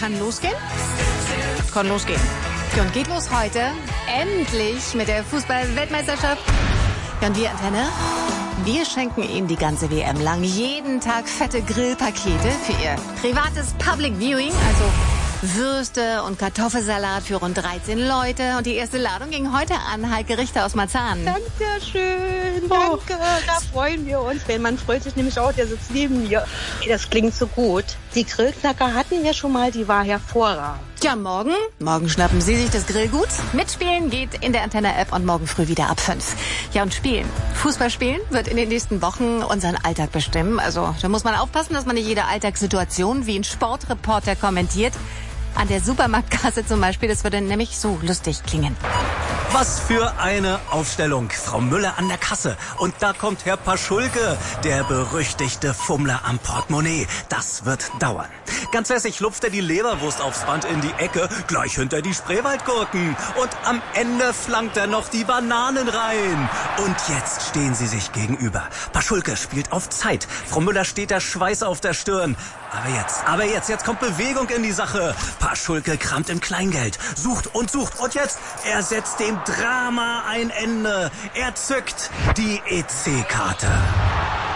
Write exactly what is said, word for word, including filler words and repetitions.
Kann losgehen? Kann losgehen. Ja, und geht los heute. Endlich mit der Fußball-Weltmeisterschaft. Ja, und wir, Antenne, wir schenken Ihnen die ganze W M lang jeden Tag fette Grillpakete für Ihr privates Public Viewing. Also Würste und Kartoffelsalat für rund dreizehn Leute. Und die erste Ladung ging heute an Heike Richter aus Marzahn. Dankeschön, danke. Da freuen wir uns. Wenn man freut sich nämlich auch, der sitzt neben mir. Das klingt so gut. Die Grillknacker hatten wir schon mal, die war hervorragend. Ja, morgen, morgen schnappen Sie sich das Grillgut. Mitspielen geht in der Antenne-App und morgen früh wieder ab fünf. Ja, und spielen. Fußball spielen wird in den nächsten Wochen unseren Alltag bestimmen. Also da muss man aufpassen, dass man nicht jede Alltagssituation wie ein Sportreporter kommentiert. An der Supermarktkasse zum Beispiel, das würde nämlich so lustig klingen. Was für eine Aufstellung. Frau Müller an der Kasse. Und da kommt Herr Paschulke, der berüchtigte Fummler am Portemonnaie. Das wird dauern. Ganz lässig lupft er die Leberwurst aufs Band in die Ecke, gleich hinter die Spreewaldgurken. Und am Ende flankt er noch die Bananen rein. Und jetzt stehen sie sich gegenüber. Paschulke spielt auf Zeit. Frau Müller steht der Schweiß auf der Stirn. Aber jetzt, aber jetzt, jetzt kommt Bewegung in die Sache. Paschulke kramt im Kleingeld, sucht und sucht. Und jetzt, er setzt dem Drama ein Ende. Er zückt die E C-Karte.